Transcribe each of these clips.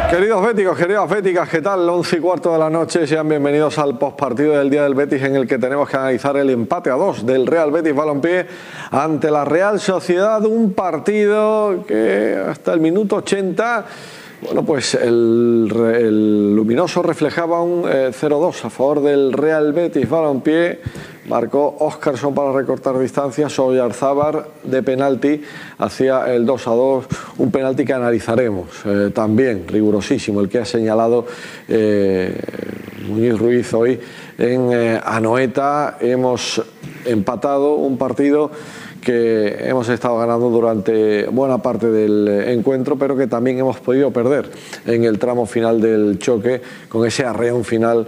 Queridos béticos, queridas béticas, ¿qué tal? 11:15 de la noche, sean bienvenidos al postpartido del Día del Betis, en el que tenemos que analizar el empate a 2 del Real Betis Balompié ante la Real Sociedad, un partido que hasta el minuto 80, bueno, pues el luminoso reflejaba un 0-2 a favor del Real Betis Balompié. Marcó Óscarson para recortar distancias, Oyarzábal de penalti hacía el 2-2, un penalti que analizaremos también, rigurosísimo, el que ha señalado Muñiz Ruiz hoy en Anoeta. Hemos empatado un partido que hemos estado ganando durante buena parte del encuentro, pero que también hemos podido perder en el tramo final del choque con ese arreón final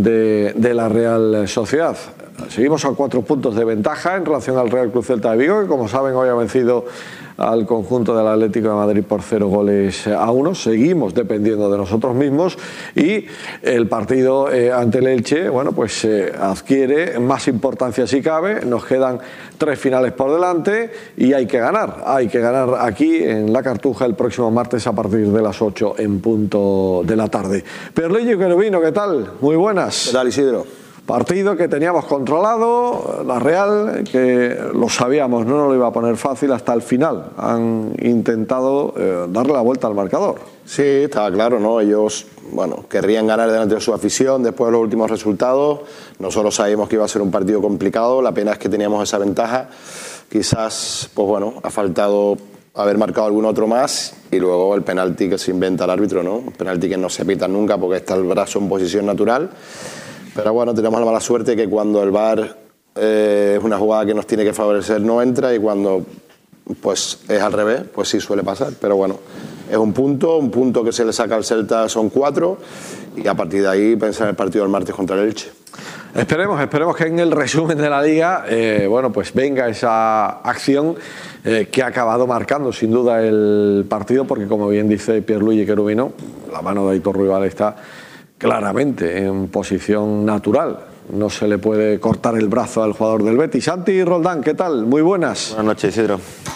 de la Real Sociedad. Seguimos a 4 puntos de ventaja en relación al Real Club Celta de Vigo, que como saben hoy ha vencido al conjunto del Atlético de Madrid por 0-1. Seguimos dependiendo de nosotros mismos y el partido ante el Elche, bueno, pues adquiere más importancia si cabe. Nos quedan 3 finales por delante y hay que ganar aquí en La Cartuja el próximo martes a partir de las 8 en punto de la tarde. Pierluigi Cherubino, ¿qué tal? Muy buenas. ¿Qué tal, Isidro? Partido que teníamos controlado, la Real, que lo sabíamos, no nos lo iba a poner fácil hasta el final. Han intentado darle la vuelta al marcador. Sí, estaba claro, ¿no? Ellos, bueno, querrían ganar delante de su afición después de los últimos resultados. Nosotros sabíamos que iba a ser un partido complicado, la pena es que teníamos esa ventaja. Quizás, pues bueno, ha faltado haber marcado algún otro más y luego el penalti que se inventa el árbitro, ¿no? Un penalti que no se pita nunca porque está el brazo en posición natural. Pero bueno, tenemos la mala suerte que cuando el VAR es una jugada que nos tiene que favorecer no entra, y cuando pues es al revés, pues sí suele pasar. Pero bueno, es un punto que se le saca al Celta son 4, y a partir de ahí pensar en el partido del martes contra el Elche. Esperemos que en el resumen de la Liga, bueno, pues venga esa acción que ha acabado marcando sin duda el partido, porque como bien dice Pierluigi Cherubino, la mano de Aitor Ruibal está claramente en posición natural. No se le puede cortar el brazo al jugador del Betis. Santi Roldán, ¿qué tal? Muy buenas. Buenas noches, Isidro.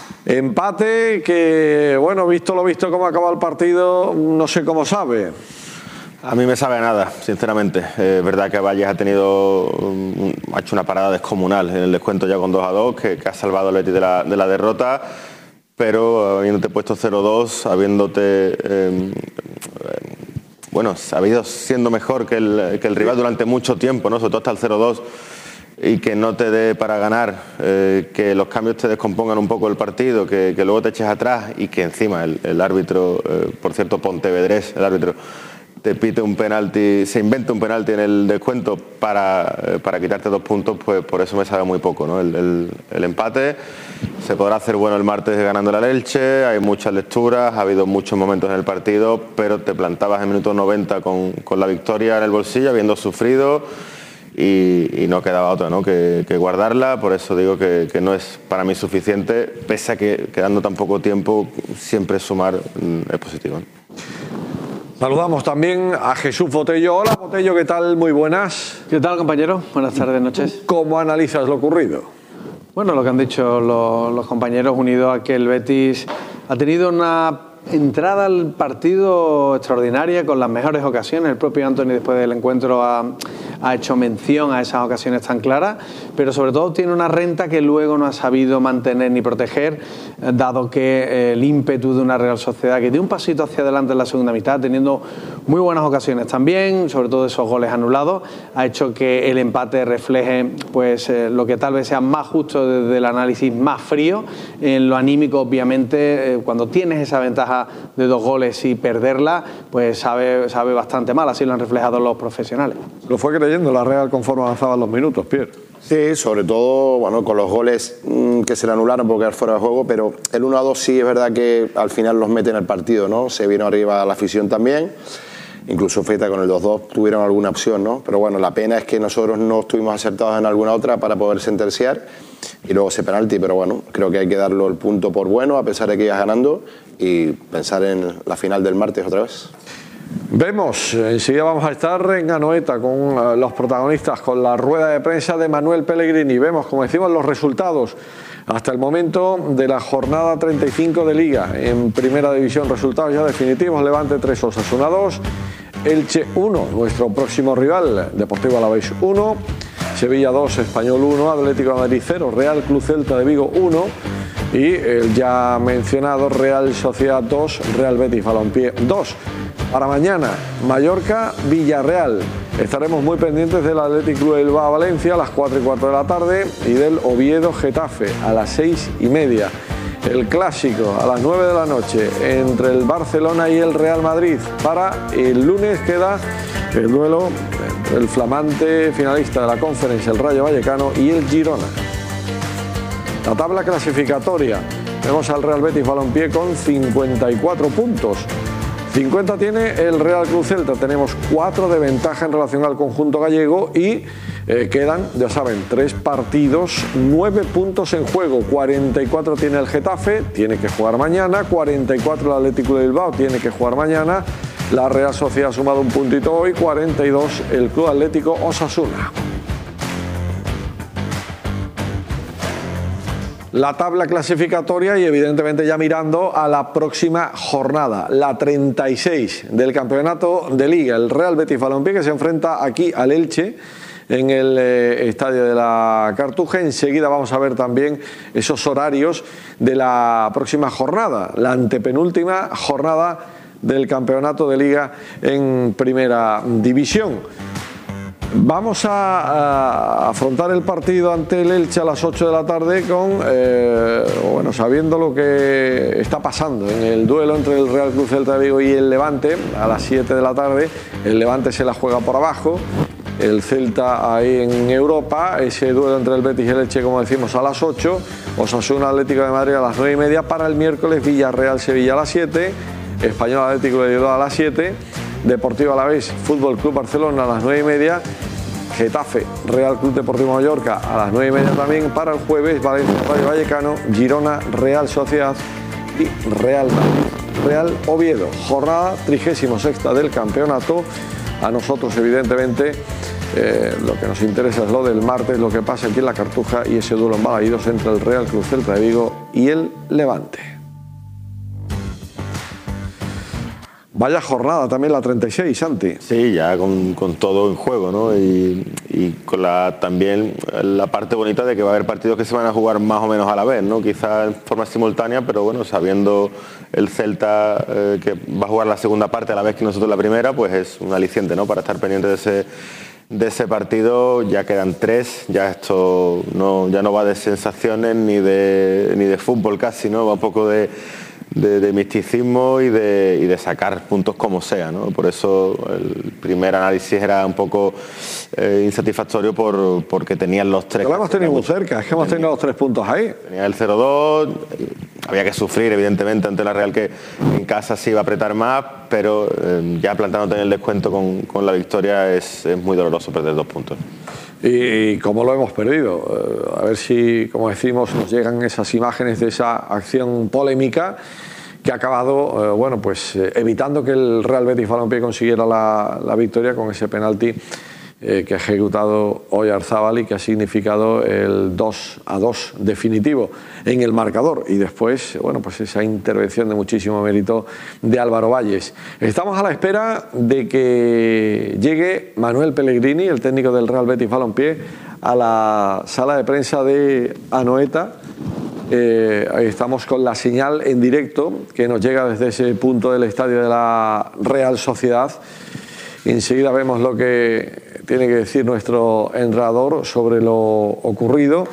Empate que, bueno, visto lo visto cómo ha acabado el partido, no sé cómo sabe. A mí me sabe a nada, sinceramente. Es verdad que Valles ha hecho una parada descomunal en el descuento ya con 2-2, que ha salvado al Betis de la derrota, pero habiéndote puesto 0-2, habiéndote... bueno, ha ido siendo mejor que el rival durante mucho tiempo, ¿no? Sobre todo hasta el 0-2, y que no te dé para ganar, que los cambios te descompongan un poco el partido, que luego te eches atrás y que encima el árbitro, por cierto, pontevedrés, el árbitro, te pite un penalti, se inventa un penalti en el descuento para quitarte 2 puntos, pues por eso me sabe muy poco, ¿no? El empate se podrá hacer bueno el martes ganando la Elche, hay muchas lecturas, ha habido muchos momentos en el partido, pero te plantabas en minuto 90 con la victoria en el bolsillo, habiendo sufrido, y no quedaba otra, ¿no? que guardarla. Por eso digo que no es para mí suficiente, pese a que quedando tan poco tiempo siempre sumar es positivo, ¿no? Saludamos también a Jesús Botello. Hola, Botello, ¿qué tal? Muy buenas. ¿Qué tal, compañero? Buenas tardes, noches. ¿Cómo analizas lo ocurrido? Bueno, lo que han dicho los compañeros, unido a que el Betis ha tenido una entrada al partido extraordinaria, con las mejores ocasiones. El propio Antony, después del encuentro, ha hecho mención a esas ocasiones tan claras, pero sobre todo tiene una renta que luego no ha sabido mantener ni proteger, dado que el ímpetu de una Real Sociedad que dio un pasito hacia adelante en la segunda mitad, teniendo muy buenas ocasiones también, sobre todo esos goles anulados, ha hecho que el empate refleje pues lo que tal vez sea más justo desde el análisis más frío. En lo anímico, obviamente, cuando tienes esa ventaja de 2 goles y perderla, pues sabe bastante mal. Así lo han reflejado los profesionales. Lo fue creyendo la Real conforme avanzaban los minutos, Pierre. Sí, sobre todo, bueno, con los goles que se le anularon porque era fuera de juego, pero el 1-2 sí es verdad que al final los mete en el partido, ¿no? Se vino arriba la afición también, incluso Feta con el 2-2 tuvieron alguna opción, ¿no? Pero bueno, la pena es que nosotros no estuvimos acertados en alguna otra para poder sentenciar, y luego ese penalti, pero bueno, creo que hay que darlo el punto por bueno, a pesar de que ibas ganando, y pensar en la final del martes otra vez. Vemos, enseguida vamos a estar en Anoeta con los protagonistas, con la rueda de prensa de Manuel Pellegrini. Vemos, como decimos, los resultados hasta el momento de la jornada 35 de Liga. En Primera División, resultados ya definitivos: Levante 3, Osasuna 2, Elche 1, nuestro próximo rival, Deportivo Alavés 1, Sevilla 2, Español 1, Atlético de Madrid 0, Real Club Celta de Vigo 1 y el ya mencionado Real Sociedad 2, Real Betis Balompié 2. Para mañana, Mallorca, Villarreal. Estaremos muy pendientes del Athletic Club de Bilbao Valencia a las 4:15 de la tarde y del Oviedo Getafe a las 6:30. El clásico a las 9 de la noche entre el Barcelona y el Real Madrid. Para el lunes queda el duelo entre el flamante finalista de la Conference, el Rayo Vallecano, y el Girona. La tabla clasificatoria. Vemos al Real Betis Balompié con 54 puntos. 50 tiene el Real Club Celta. Tenemos 4 de ventaja en relación al conjunto gallego y quedan, ya saben, 3 partidos, 9 puntos en juego. 44 tiene el Getafe, tiene que jugar mañana. 44 el Atlético de Bilbao, tiene que jugar mañana. La Real Sociedad ha sumado un puntito hoy. 42 el Club Atlético Osasuna. La tabla clasificatoria y evidentemente ya mirando a la próxima jornada, la 36 del campeonato de Liga. El Real Betis Balompié que se enfrenta aquí al Elche en el estadio de la Cartuja. Enseguida vamos a ver también esos horarios de la próxima jornada, la antepenúltima jornada del campeonato de Liga en Primera División. Vamos a afrontar el partido ante el Elche a las 8 de la tarde con, sabiendo lo que está pasando en el duelo entre el Real Club Celta de Vigo y el Levante a las 7 de la tarde. El Levante se la juega por abajo, el Celta ahí en Europa. Ese duelo entre el Betis y el Elche, como decimos, a las 8. Osasuna Atlético de Madrid a las 9:30. Para el miércoles, Villarreal Sevilla a las 7. Español Atlético de Bilbao a las 7. Deportivo Alavés Fútbol Club Barcelona a las 9:30. Getafe Real Club Deportivo Mallorca a las 9:30 también. Para el jueves, Valencia Rayo Vallecano, Girona Real Sociedad y Real Madrid Real Oviedo. Jornada 36ª del campeonato. A nosotros, evidentemente, lo que nos interesa es lo del martes, lo que pasa aquí en la Cartuja y ese duelo en Balaídos entre el Real Club Celta de Vigo y el Levante. Vaya jornada también la 36, Santi. Sí, ya con todo en juego, ¿no? Y con también la parte bonita de que va a haber partidos que se van a jugar más o menos a la vez, ¿no? Quizás en forma simultánea, pero bueno, sabiendo el Celta que va a jugar la segunda parte a la vez que nosotros la primera, pues es un aliciente, ¿no? Para estar pendiente de ese partido. Ya quedan 3, ya esto ya no va de sensaciones ni de fútbol casi, ¿no? Va un poco de misticismo y de sacar puntos como sea, ¿no? Por eso el primer análisis era un poco insatisfactorio porque tenían los 3. Pero lo hemos tenido muy cerca, es que hemos tenido los 3 puntos ahí. Tenía el 0-2, había que sufrir evidentemente ante la Real, que en casa sí iba a apretar más, pero ya plantándote en el descuento con la victoria es muy doloroso perder 2 puntos. Y cómo lo hemos perdido. A ver si, como decimos, nos llegan esas imágenes de esa acción polémica que ha acabado evitando que el Real Betis Balompié consiguiera la victoria con ese penalti que ha ejecutado Oyarzábal y que ha significado el 2-2 definitivo en el marcador. Y después, esa intervención de muchísimo mérito de Álvaro Valles. Estamos a la espera de que llegue Manuel Pellegrini, el técnico del Real Betis Balompié, a la sala de prensa de Anoeta. Ahí estamos con la señal en directo que nos llega desde ese punto del estadio de la Real Sociedad. Enseguida vemos lo que tiene que decir nuestro entrenador sobre lo ocurrido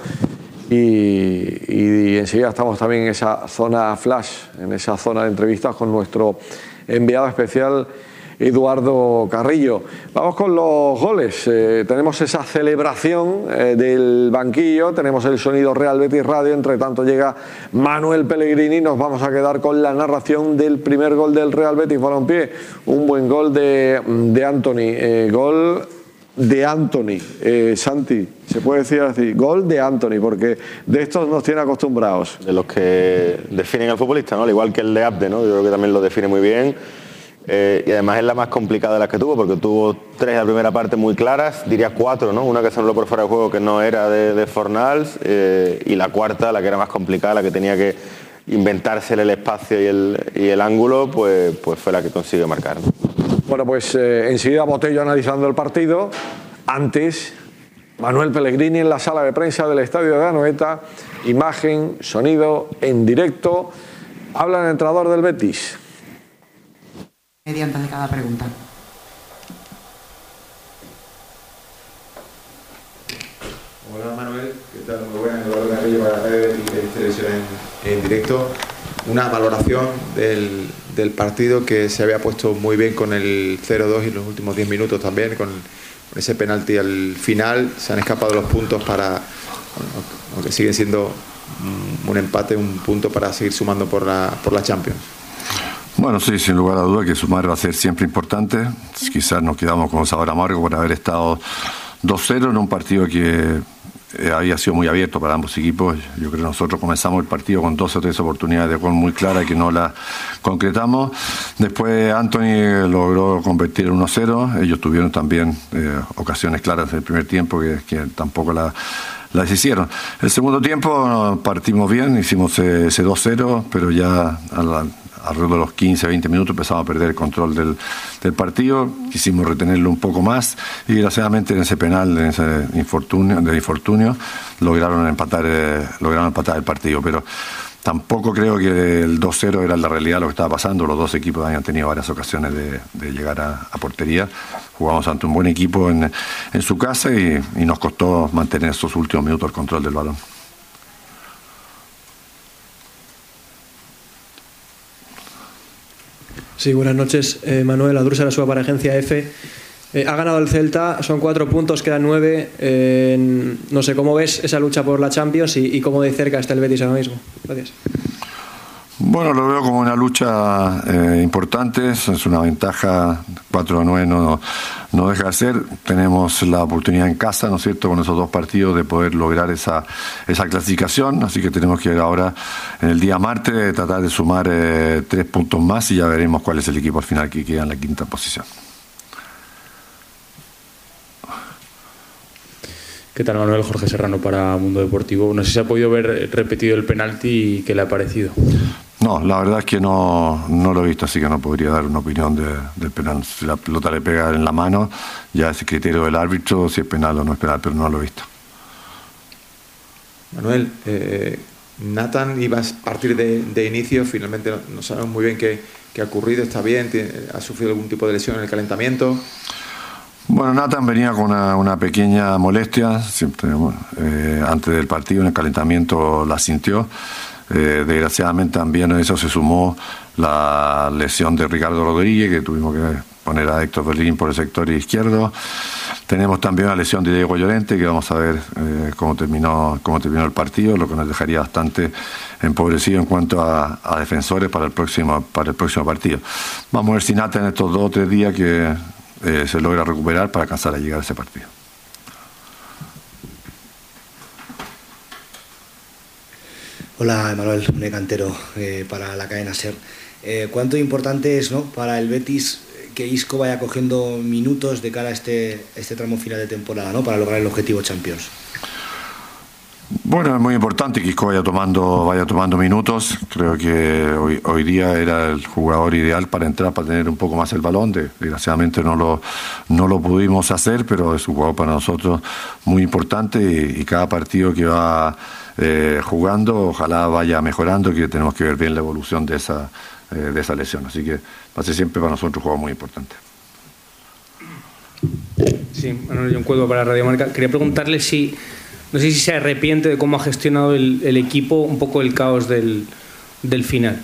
y enseguida estamos también en esa zona flash, en esa zona de entrevistas con nuestro enviado especial Eduardo Carrillo. Vamos con los goles. Tenemos esa celebración del banquillo, tenemos el sonido Real Betis Radio. Entre tanto llega Manuel Pellegrini. Nos vamos a quedar con la narración del primer gol del Real Betis Balompié. Un buen gol de Antony. Gol de Antony. Santi, se puede decir así, gol de Antony, porque de estos nos tiene acostumbrados. De los que definen al futbolista, ¿no? Al igual que el de Abde, ¿no? Yo creo que también lo define muy bien. y además es la más complicada de las que tuvo, porque tuvo 3 a la primera parte muy claras, diría 4, ¿no? Una que se anuló por fuera de juego que no era de Fornals, y la cuarta, la que era más complicada, la que tenía que inventársele el espacio y el ángulo, pues fue la que consigue marcar, ¿no? Bueno, pues enseguida Botello analizando el partido. Antes, Manuel Pellegrini en la sala de prensa del estadio de Anoeta, imagen, sonido en directo. Habla el entrenador del Betis. Mediante de cada pregunta. Hola Manuel, ¿qué tal? Muy buenas, Eduardo Carrillo para la red de televisión en directo. Una valoración del partido que se había puesto muy bien con el 0-2 y los últimos 10 minutos también, con ese penalti al final. Se han escapado los puntos para, aunque sigue siendo un empate, un punto para seguir sumando por la Champions. Bueno, sí, sin lugar a duda que sumar va a ser siempre importante. Quizás nos quedamos con un sabor amargo por haber estado 2-0 en un partido que había sido muy abierto para ambos equipos. Yo creo que nosotros comenzamos el partido con 2 o 3 oportunidades de gol muy claras que no las concretamos. Después Anthony logró convertir en 1-0. Ellos tuvieron también ocasiones claras en el primer tiempo que tampoco las hicieron. El segundo tiempo partimos bien, hicimos ese 2-0, pero ya alrededor de los 15-20 minutos empezamos a perder el control del partido. Quisimos retenerlo un poco más y desgraciadamente en ese penal, en ese infortunio, lograron empatar el partido. Pero tampoco creo que el 2-0 era la realidad de lo que estaba pasando. Los dos equipos habían tenido varias ocasiones de llegar a portería. Jugamos ante un buen equipo en su casa y nos costó mantener esos últimos minutos el control del balón. Sí, buenas noches. Manuel Adrúzar, la para Agencia F. Ha ganado el Celta, son 4 puntos, quedan 9. No sé, ¿cómo ves esa lucha por la Champions y cómo de cerca está el Betis ahora mismo? Gracias. Bueno, lo veo como una lucha importante, es una ventaja, 4-9 no deja de ser. Tenemos la oportunidad en casa, ¿no es cierto?, con esos 2 partidos de poder lograr esa clasificación, así que tenemos que ir ahora en el día martes, tratar de sumar 3 puntos más y ya veremos cuál es el equipo al final que queda en la 5ª posición. ¿Qué tal, Manuel? Jorge Serrano para Mundo Deportivo. No sé si se ha podido ver repetido el penalti y qué le ha parecido. No, la verdad es que no lo he visto, así que no podría dar una opinión del penal. Si la pelota le pega en la mano, ya es el criterio del árbitro, si es penal o no es penal, pero no lo he visto. Manuel, Nathan iba a partir de inicio, finalmente no sabemos muy bien qué ha ocurrido, está bien, ha sufrido algún tipo de lesión en el calentamiento. Bueno, Nathan venía con una pequeña molestia, siempre, antes del partido en el calentamiento la sintió. Desgraciadamente también a eso se sumó la lesión de Ricardo Rodríguez, que tuvimos que poner a Héctor Belín por el sector izquierdo. Tenemos también una lesión de Diego Llorente, que vamos a ver cómo terminó el partido, lo que nos dejaría bastante empobrecido en cuanto a defensores para el próximo partido. Vamos a ver si Nathan en estos 2 o 3 días que se logra recuperar para alcanzar a llegar a ese partido. Hola, Emanuel, un cantero para la cadena SER. ¿Cuánto importante es, ¿no?, para el Betis que Isco vaya cogiendo minutos de cara a este tramo final de temporada, ¿no?, para lograr el objetivo Champions? Bueno, es muy importante que Isco vaya tomando minutos. Creo que hoy día era el jugador ideal para entrar, para tener un poco más el balón. Desgraciadamente no lo pudimos hacer, pero es un jugador para nosotros muy importante y cada partido que va jugando ojalá vaya mejorando, que tenemos que ver bien la evolución de esa lesión. Así que va a ser siempre para nosotros un jugador muy importante. Sí, Manuel John Cuelvo para Radio Marca. Quería preguntarle no sé si se arrepiente de cómo ha gestionado el equipo un poco el caos del final.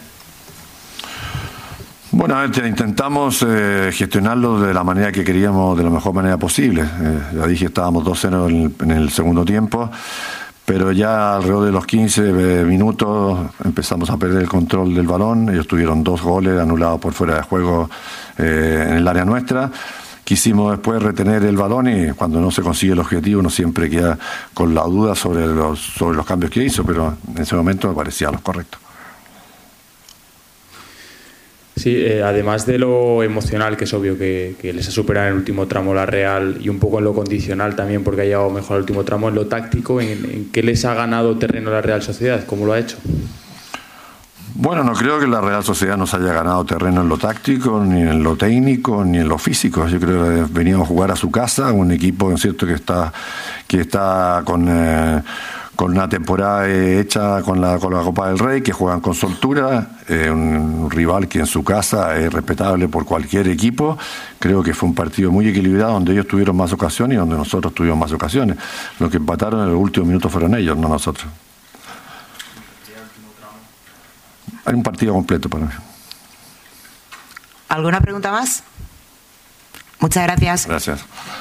Bueno, intentamos gestionarlo de la manera que queríamos, de la mejor manera posible. Ya dije, estábamos 2-0 en el segundo tiempo, pero ya alrededor de los 15 minutos empezamos a perder el control del balón. Ellos tuvieron 2 goles anulados por fuera de juego en el área nuestra. Quisimos después retener el balón y cuando no se consigue el objetivo uno siempre queda con la duda sobre los cambios que hizo, pero en ese momento me parecía lo correcto. Sí, además de lo emocional, que es obvio que les ha superado en el último tramo la Real, y un poco en lo condicional también, porque ha llegado mejor al último tramo, en lo táctico, ¿en qué les ha ganado terreno la Real Sociedad? ¿Cómo lo ha hecho? Bueno, no creo que la Real Sociedad nos haya ganado terreno en lo táctico, ni en lo técnico, ni en lo físico. Yo creo que veníamos a jugar a su casa, un equipo, es cierto, que está con una temporada hecha con la Copa del Rey, que juegan con soltura, un rival que en su casa es respetable por cualquier equipo. Creo que fue un partido muy equilibrado, donde ellos tuvieron más ocasiones y donde nosotros tuvimos más ocasiones. Los que empataron en los últimos minutos fueron ellos, no nosotros. Hay un partido completo para mí. ¿Alguna pregunta más? Muchas gracias. Gracias.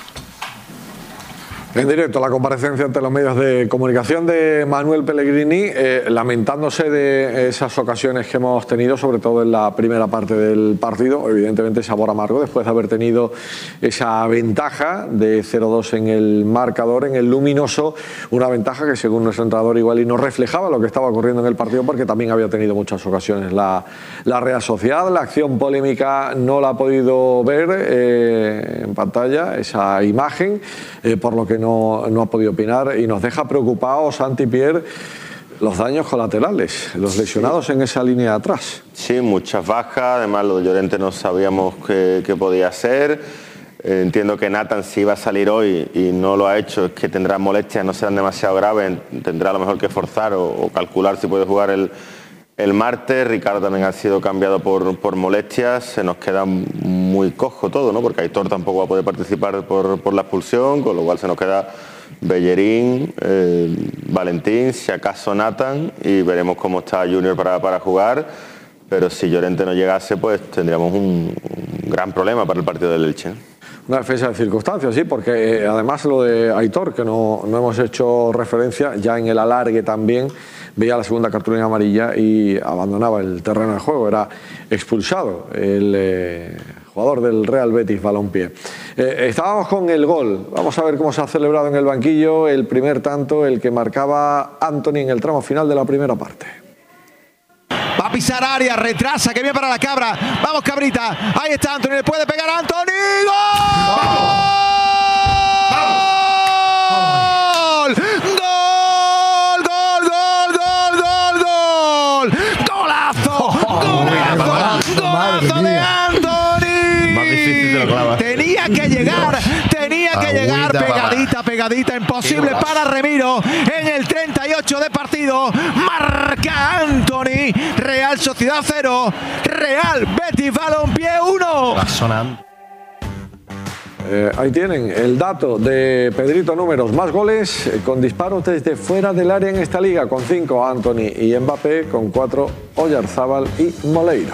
En directo, la comparecencia ante los medios de comunicación de Manuel Pellegrini, lamentándose de esas ocasiones que hemos tenido, sobre todo en la primera parte del partido. Evidentemente, sabor amargo después de haber tenido esa ventaja de 0-2 en el marcador, en el luminoso. Una ventaja que, según nuestro entrenador, igual y no reflejaba lo que estaba ocurriendo en el partido, porque también había tenido muchas ocasiones la Real Sociedad. La acción polémica no la ha podido ver en pantalla, esa imagen, por lo que no ha podido opinar, y nos deja preocupados, Santi, Pierre, los daños colaterales, los lesionados en esa línea de atrás. Sí, muchas bajas, además lo de Llorente no sabíamos qué podía ser. Entiendo que Nathan, si iba a salir hoy y no lo ha hecho, es que tendrá molestias, no serán demasiado graves, tendrá a lo mejor que forzar o calcular si puede jugar el martes. Ricardo también ha sido cambiado por molestias. Se nos queda muy cojo todo, ¿no? Porque Aitor tampoco va a poder participar por la expulsión, con lo cual se nos queda Bellerín, Valentín, si acaso Nathan, y veremos cómo está Junior para jugar. Pero si Llorente no llegase, pues tendríamos un gran problema para el partido del Elche. Una defensa de circunstancias, sí, porque además lo de Aitor, que no hemos hecho referencia, ya en el alargue también veía la segunda cartulina amarilla y abandonaba el terreno de juego, era expulsado el jugador del Real Betis Balompié. Estábamos con el gol, vamos a ver cómo se ha celebrado en el banquillo el primer tanto, el que marcaba Antony en el tramo final de la primera parte. Va a pisar área, retrasa, que viene para la Cabra. Vamos, Cabrita. Ahí está Antony, le puede pegar a Antony. ¡Gol! ¡Gol! ¡Gol! ¡Gol! ¡Gol! ¡Gol! ¡Golazo! ¡Golazo de Antony! Más difícil de lo clava. Tenía que llegar pegadita, imposible para Remiro en el 38 de partido. Marca Antony. Real Sociedad 0, Real Betis Balompié 1. Ahí tienen el dato de Pedrito Números, más goles con disparos desde fuera del área en esta liga, con 5 Antony y Mbappé, con 4 Oyarzábal y Moleiro.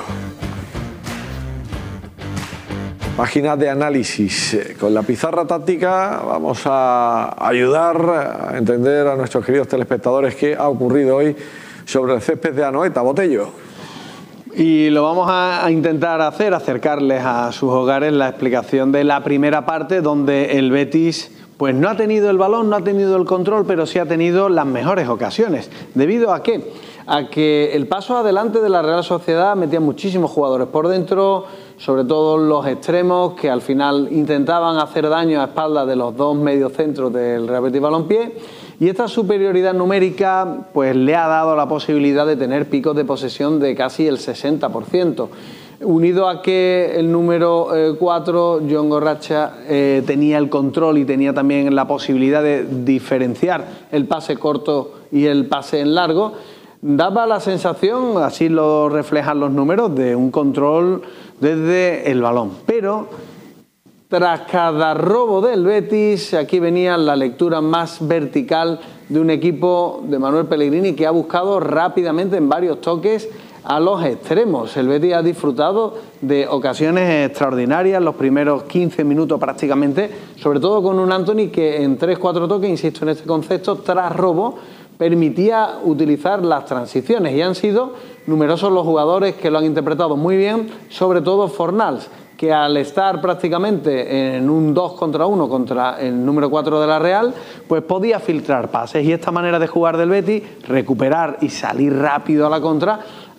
Página de análisis. Con la pizarra táctica vamos a ayudar a entender a nuestros queridos telespectadores qué ha ocurrido hoy sobre el césped de Anoeta. Botello. Y lo vamos a intentar hacer, acercarles a sus hogares la explicación de la primera parte, donde el Betis pues no ha tenido el balón, no ha tenido el control, pero sí ha tenido las mejores ocasiones. ¿Debido a qué? A que el paso adelante de la Real Sociedad metía muchísimos jugadores por dentro, sobre todo los extremos, que al final intentaban hacer daño a espaldas de los dos mediocentros del Real Betis Balompié, y esta superioridad numérica pues le ha dado la posibilidad de tener picos de posesión de casi el 60%. Unido a que el número 4, Jon Gorracha, tenía el control y tenía también la posibilidad de diferenciar el pase corto y el pase en largo, daba la sensación, así lo reflejan los números, de un control desde el balón. Pero tras cada robo del Betis, aquí venía la lectura más vertical de un equipo de Manuel Pellegrini que ha buscado rápidamente en varios toques a los extremos. El Betis ha disfrutado de ocasiones extraordinarias los primeros 15 minutos prácticamente, sobre todo con un Antony que en 3-4 toques, insisto en este concepto, tras robo, permitía utilizar las transiciones, y han sido numerosos los jugadores que lo han interpretado muy bien, sobre todo Fornals, que al estar prácticamente en un 2 contra 1 contra el número 4 de la Real, pues podía filtrar pases, y esta manera de jugar del Betis, recuperar y salir rápido a la contra,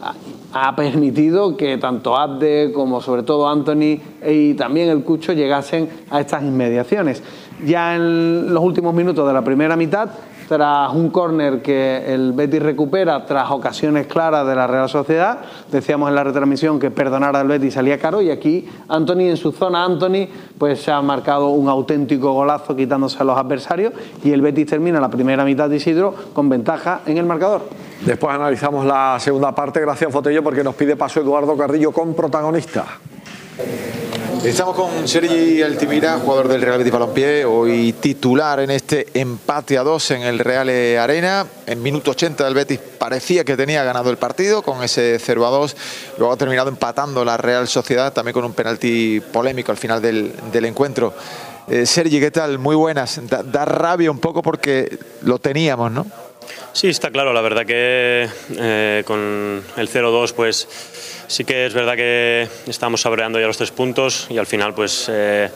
ha permitido que tanto Abde como sobre todo Anthony y también el Cucho llegasen a estas inmediaciones. Ya en los últimos minutos de la primera mitad, tras un córner que el Betis recupera tras ocasiones claras de la Real Sociedad, decíamos en la retransmisión que perdonar al Betis salía caro, y aquí Anthony, en su zona Anthony, pues se ha marcado un auténtico golazo quitándose a los adversarios, y el Betis termina la primera mitad de Isidro con ventaja en el marcador. Después analizamos la segunda parte. Gracias, Fotello, porque nos pide paso Eduardo Carrillo con protagonista. Estamos con Sergi Altimira, jugador del Real Betis Balompié, hoy titular en este empate a 2 en el Real Arena. En minuto 80 del Betis parecía que tenía ganado el partido con ese 0-2. Luego ha terminado empatando la Real Sociedad, también con un penalti polémico al final del encuentro. Sergi, ¿qué tal? Muy buenas. Da rabia un poco porque lo teníamos, ¿no? Sí, está claro. La verdad que con el 0-2 pues sí que es verdad que estamos saboreando ya los 3 puntos y al final pues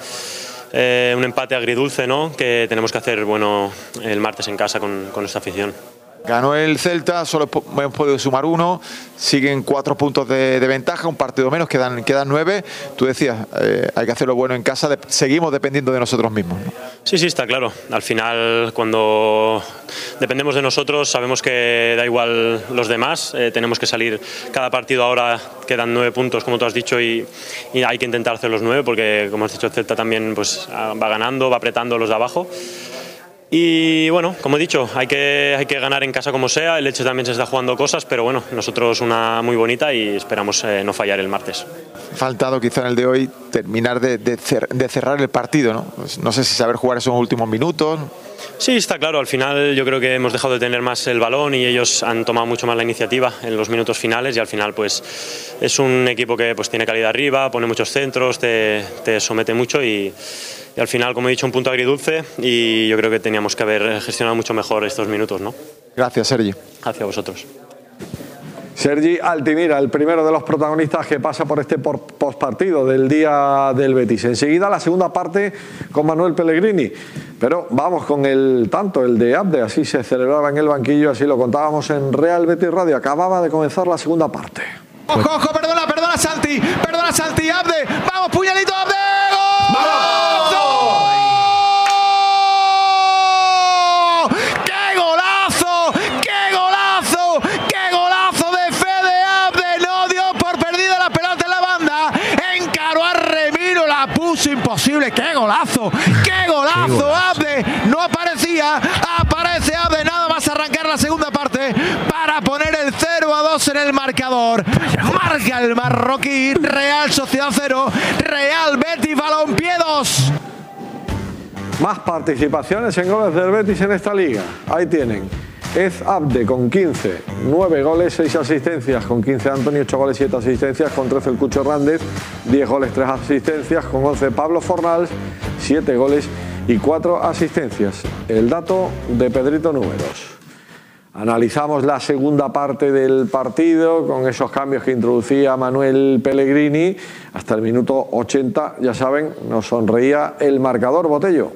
un empate agridulce, ¿no?, que tenemos que hacer bueno el martes en casa con esta afición. Ganó el Celta, solo hemos podido sumar 1, siguen 4 puntos de ventaja, un partido menos, quedan 9. Tú decías, hay que hacerlo bueno en casa, seguimos dependiendo de nosotros mismos, ¿no? Sí, está claro. Al final, cuando dependemos de nosotros, sabemos que da igual los demás, tenemos que salir cada partido. Ahora quedan 9 puntos, como tú has dicho, y hay que intentar hacer los 9, porque como has dicho, el Celta también pues va ganando, va apretando los de abajo. Y bueno, como he dicho, hay que ganar en casa como sea. El Elche también se está jugando cosas, pero bueno, nosotros una muy bonita y esperamos no fallar el martes. Faltado quizá en el de hoy terminar de cerrar el partido, ¿no? Pues no sé si saber jugar esos últimos minutos. Sí, está claro. Al final yo creo que hemos dejado de tener más el balón y ellos han tomado mucho más la iniciativa en los minutos finales, y al final pues es un equipo que pues tiene calidad arriba, pone muchos centros, te somete mucho y al final, como he dicho, un punto agridulce, y yo creo que teníamos que haber gestionado mucho mejor estos minutos, ¿no? Gracias, Sergi. Gracias a vosotros. Sergi Altimira, el primero de los protagonistas que pasa por este postpartido del día del Betis. Enseguida la segunda parte con Manuel Pellegrini. Pero vamos con el tanto, el de Abde. Así se celebraba en el banquillo, así lo contábamos en Real Betis Radio. Acababa de comenzar la segunda parte. Ojo, perdona Santi, Abde. Vamos, puñalito, Abde. ¡Gol! ¡Vamos! Imposible, qué golazo, Abde, no aparecía, aparece Abde nada más arrancar la segunda parte para poner el 0-2 en el marcador. Marca el marroquí. Real Sociedad 0, Real Betis Balompié 2. Más participaciones en goles del Betis en esta liga. Ahí tienen. Es Abde con 15, 9 goles, 6 asistencias, con 15 Anthony, 8 goles, 7 asistencias, con 13 el Cucho Hernández, 10 goles, 3 asistencias, con 11 Pablo Fornals, 7 goles y 4 asistencias. El dato de Pedrito Números. Analizamos la segunda parte del partido con esos cambios que introducía Manuel Pellegrini. Hasta el minuto 80, ya saben, nos sonreía el marcador, Botello.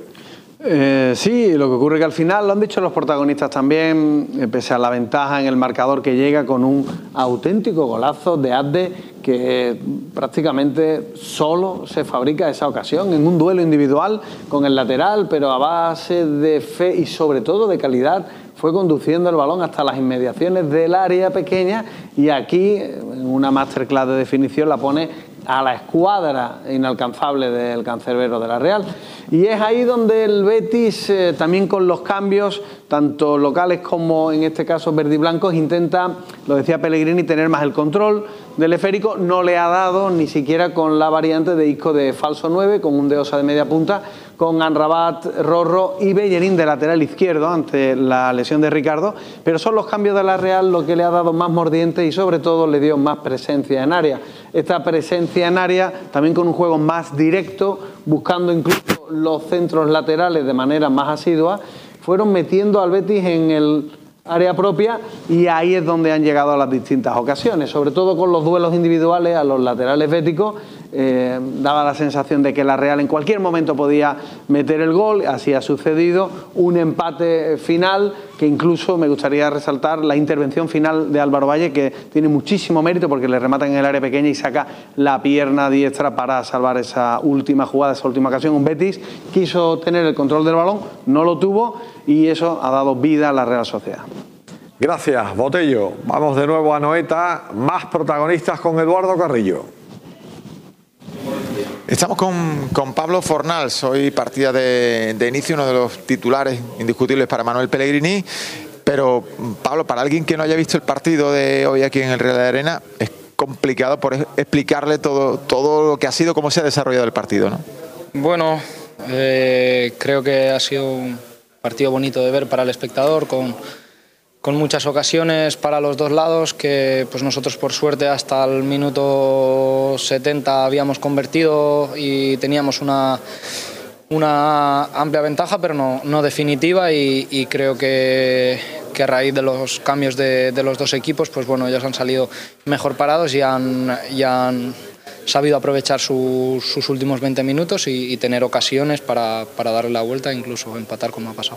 Sí, lo que ocurre es que al final, lo han dicho los protagonistas también, pese a la ventaja en el marcador que llega con un auténtico golazo de Abde, que prácticamente solo se fabrica esa ocasión en un duelo individual con el lateral, pero a base de fe y sobre todo de calidad, fue conduciendo el balón hasta las inmediaciones del área pequeña, y aquí en una masterclass de definición la pone a la escuadra inalcanzable del cancerbero de la Real. Y es ahí donde el Betis, también con los cambios, tanto locales como en este caso verdiblancos, intenta, lo decía Pellegrini, tener más el control del esférico. No le ha dado ni siquiera con la variante de Isco de falso 9, con un de Osa de media punta, con Amrabat, Rorro y Bellerín de lateral izquierdo ante la lesión de Ricardo, pero son los cambios de la Real lo que le ha dado más mordiente y sobre todo le dio más presencia en área. Esta presencia en área también con un juego más directo, buscando incluso los centros laterales de manera más asidua, fueron metiendo al Betis en el área propia, y ahí es donde han llegado a las distintas ocasiones, sobre todo con los duelos individuales a los laterales béticos, daba la sensación de que la Real en cualquier momento podía meter el gol, así ha sucedido, un empate final que incluso me gustaría resaltar la intervención final de Álvaro Valle, que tiene muchísimo mérito porque le rematan en el área pequeña y saca la pierna diestra para salvar esa última jugada, esa última ocasión. Un Betis quiso tener el control del balón, no lo tuvo y eso ha dado vida a la Real Sociedad. Gracias, Botello. Vamos de nuevo a Anoeta, más protagonistas con Eduardo Carrillo. Estamos con Pablo Fornals, hoy partida de inicio, uno de los titulares indiscutibles para Manuel Pellegrini. Pero, Pablo, para alguien que no haya visto el partido de hoy aquí en el Real de Arena, es complicado por explicarle todo lo que ha sido, cómo se ha desarrollado el partido, ¿no? Bueno, creo que ha sido un partido bonito de ver para el espectador, con muchas ocasiones para los dos lados, que pues nosotros por suerte hasta el minuto 70 habíamos convertido y teníamos una amplia ventaja, pero no definitiva, y creo que a raíz de los cambios de los dos equipos, pues bueno, ellos han salido mejor parados y han sabido aprovechar sus últimos 20 minutos y tener ocasiones para darle la vuelta e incluso empatar como ha pasado.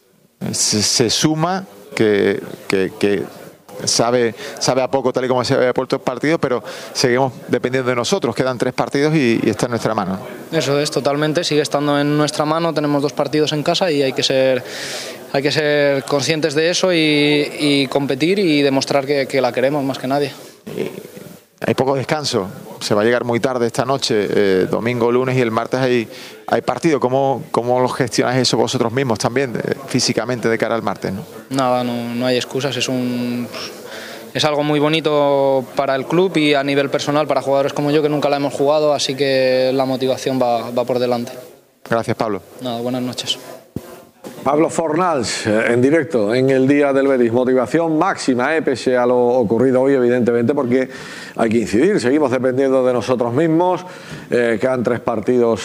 Se suma que sabe a poco tal y como se había puesto el partido, pero seguimos dependiendo de nosotros. Quedan 3 partidos y está en nuestra mano. Eso es, totalmente, sigue estando en nuestra mano. Tenemos 2 partidos en casa y hay que ser conscientes de eso y competir y demostrar que la queremos más que nadie. Hay poco descanso, se va a llegar muy tarde esta noche, domingo, lunes y el martes hay partido. ¿Cómo lo gestionáis eso vosotros mismos también, físicamente, de cara al martes, ¿no? Nada, no hay excusas, es algo muy bonito para el club y a nivel personal para jugadores como yo que nunca la hemos jugado, así que la motivación va por delante. Gracias, Pablo. Nada, buenas noches. Pablo Fornals, en directo en el Día del Betis. Motivación máxima, pese a lo ocurrido hoy, evidentemente, porque hay que incidir. Seguimos dependiendo de nosotros mismos. Quedan 3 partidos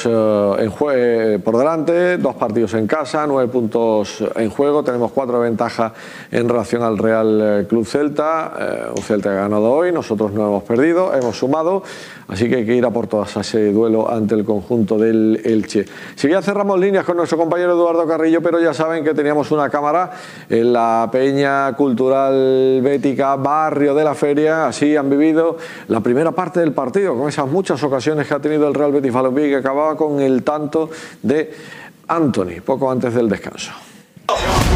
por delante, 2 partidos en casa, 9 puntos en juego. Tenemos 4 de ventaja en relación al Real Club Celta. Un Celta que ha ganado hoy, nosotros no hemos perdido, hemos sumado. Así que hay que ir a por todas a ese duelo ante el conjunto del Elche. Si ya cerramos líneas con nuestro compañero Eduardo Carrillo, pero ya saben que teníamos una cámara en la Peña Cultural Bética, barrio de la Feria. Así han vivido la primera parte del partido, con esas muchas ocasiones que ha tenido el Real Betis Balompié, que acababa con el tanto de Antony, poco antes del descanso.